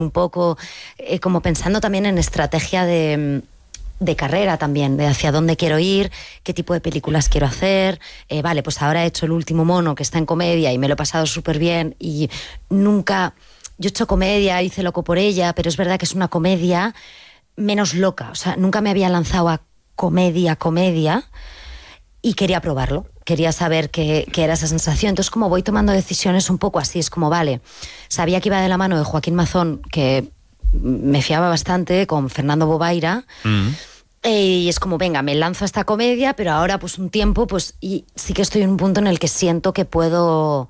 un poco como pensando también en estrategia de carrera también, de hacia dónde quiero ir, qué tipo de películas quiero hacer. Vale, pues ahora he hecho El último mono, que está en comedia, y me lo he pasado súper bien, y nunca... Yo he hecho comedia, hice Loco por ella, pero es verdad que es una comedia menos loca. O sea, nunca me había lanzado a comedia, y quería probarlo. Quería saber qué era esa sensación. Entonces, como voy tomando decisiones un poco así, es como, vale, sabía que iba de la mano de Joaquín Mazón, que me fiaba bastante, con Fernando Bobaira, y es como, venga, me lanzo a esta comedia, pero ahora pues un tiempo, pues, y sí que estoy en un punto en el que siento que puedo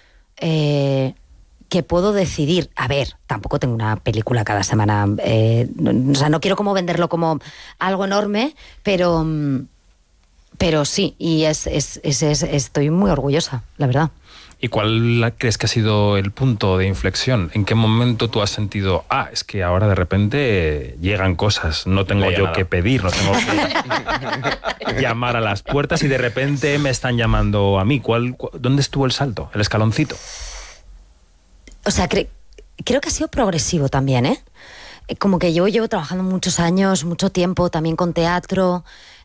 decidir. A ver, tampoco tengo una película cada semana, o sea, no quiero como venderlo como algo enorme, pero sí, y estoy muy orgullosa, la verdad. ¿Y cuál crees que ha sido el punto de inflexión? ¿En qué momento tú has sentido, es que ahora de repente llegan cosas, no tengo yo que pedir, no tengo que llamar a las puertas y de repente me están llamando a mí? ¿Dónde estuvo el salto, el escaloncito? O sea, creo que ha sido progresivo también, ¿eh? Como que yo llevo trabajando muchos años, mucho tiempo, también con teatro.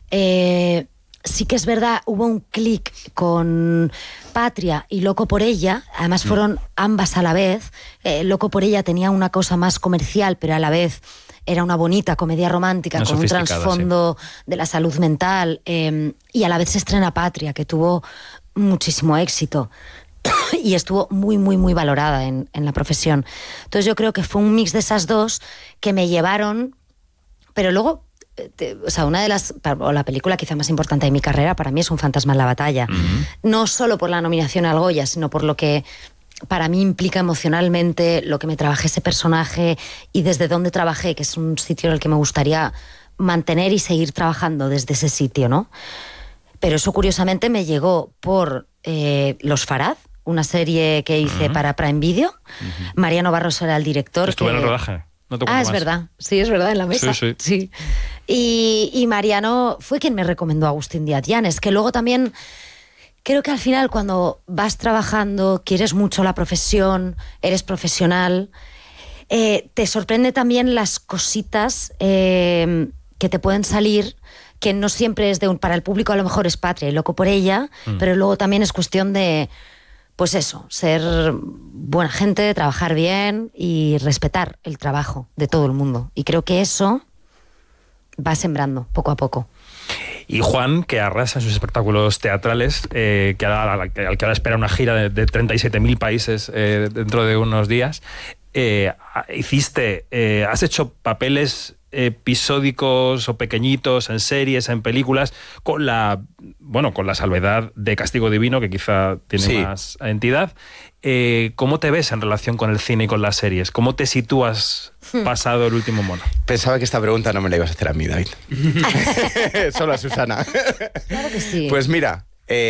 Sí que es verdad, hubo un clic con Patria y Loco por ella, además fueron ambas a la vez. Loco por ella tenía una cosa más comercial, pero a la vez era una bonita comedia romántica con un trasfondo de la salud mental, y a la vez se estrena Patria, que tuvo muchísimo éxito y estuvo muy, muy, muy valorada en la profesión. Entonces yo creo que fue un mix de esas dos que me llevaron, pero luego... o sea, la película quizá más importante de mi carrera para mí es Un fantasma en la batalla. No solo por la nominación al Goya, sino por lo que para mí implica emocionalmente, lo que me trabajé ese personaje y desde dónde trabajé, que es un sitio en el que me gustaría mantener y seguir trabajando desde ese sitio, ¿no? Pero eso curiosamente me llegó por Los Farad, una serie que hice para Prime Video. Mariano Barros era el director. Estuve en el rodaje. No te cuento es más. Verdad. Sí, es verdad, en la mesa. Sí. Y Mariano fue quien me recomendó a Agustín Díaz Llanes, que luego también creo que al final cuando vas trabajando, quieres mucho la profesión, eres profesional, te sorprende también las cositas que te pueden salir, que no siempre es para el público, a lo mejor es Patria y Loco por ella, pero luego también es cuestión de... Pues eso, ser buena gente, trabajar bien y respetar el trabajo de todo el mundo. Y creo que eso va sembrando poco a poco. Y Juan, que arrasa en sus espectáculos teatrales, al que ahora espera una gira de 37.000 países dentro de unos días, has hecho papeles episódicos o pequeñitos en series, en películas, con la salvedad de Castigo Divino, que quizá tiene más entidad. ¿Cómo te ves en relación con el cine y con las series? ¿Cómo te sitúas pasado El último mono? Pensaba que esta pregunta no me la ibas a hacer a mí, David. Solo a Susana. Claro que sí. Pues mira,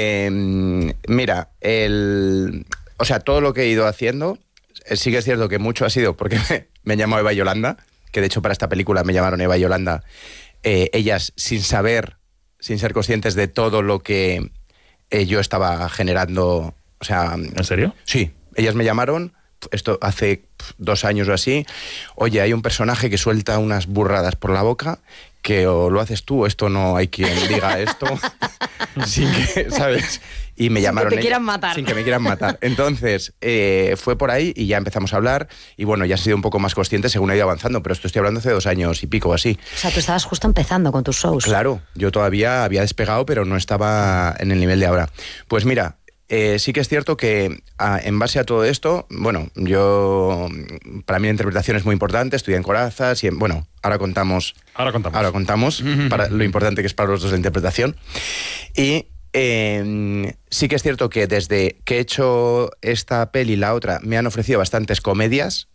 o sea, todo lo que he ido haciendo, sí que es cierto que mucho ha sido porque me llamó Eva y Yolanda, que de hecho para esta película me llamaron Eva y Yolanda, ellas sin ser conscientes de todo lo que yo estaba generando. O sea, ¿en serio? Sí, ellas me llamaron, esto hace 2 años o así. Oye, hay un personaje que suelta unas burradas por la boca, que o lo haces tú o esto no hay quien diga esto. Sin que, ¿sabes? Y me llamaron sin que te quieran matar. Sin que me quieran matar. Entonces, fue por ahí y ya empezamos a hablar. Y bueno, ya he sido un poco más consciente según he ido avanzando, pero esto estoy hablando hace 2 años y pico o así. O sea, tú estabas justo empezando con tus shows. Claro, yo todavía había despegado, pero no estaba en el nivel de ahora. Pues mira, sí que es cierto que en base a todo esto, bueno, para mí la interpretación es muy importante, estudié en Corazas y ahora contamos para lo importante que es para los dos la interpretación. Y sí que es cierto que desde que he hecho esta peli y la otra me han ofrecido bastantes comedias.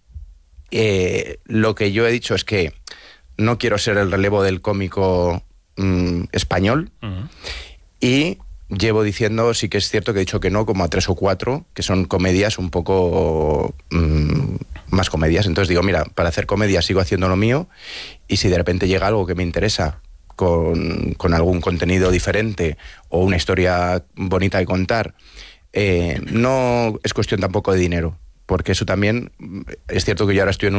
Lo que yo he dicho es que no quiero ser el relevo del cómico español. Y llevo diciendo, sí que es cierto que he dicho que no, como a 3 o 4, que son comedias un poco más comedias. Entonces digo, mira, para hacer comedia sigo haciendo lo mío, y si de repente llega algo que me interesa con algún contenido diferente o una historia bonita de contar, no es cuestión tampoco de dinero, porque eso también es cierto que yo ahora estoy en